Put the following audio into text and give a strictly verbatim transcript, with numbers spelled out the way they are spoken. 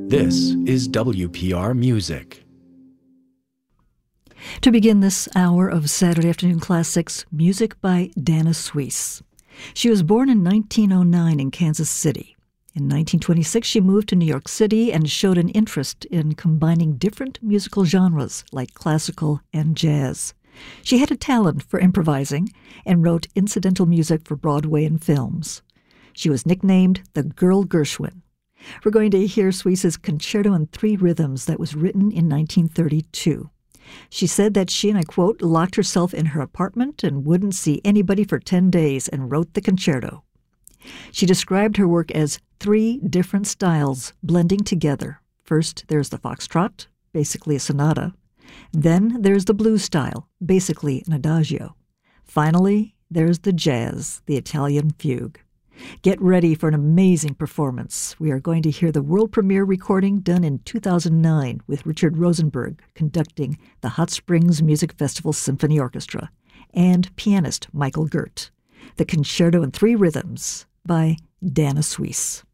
This is W P R Music. To begin this hour of Saturday Afternoon Classics, music by Dana Suisse. She was born in nineteen oh nine in Kansas City. In nineteen twenty-six, she moved to New York City and showed an interest in combining different musical genres like classical and jazz. She had a talent for improvising and wrote incidental music for Broadway and films. She was nicknamed the Girl Gershwin. We're going to hear Suisse's Concerto in Three Rhythms that was written in nineteen thirty-two. She said that she, and I quote, locked herself in her apartment and wouldn't see anybody for ten days and wrote the concerto. She described her work as three different styles blending together. First, there's the foxtrot, basically a sonata. Then there's the blues style, basically an adagio. Finally, there's the jazz, the Italian fugue. Get ready for an amazing performance. We are going to hear the world premiere recording done in two thousand nine with Richard Rosenberg conducting the Hot Springs Music Festival Symphony Orchestra and pianist Michael Gert. The Concerto in Three Rhythms by Dana Suisse.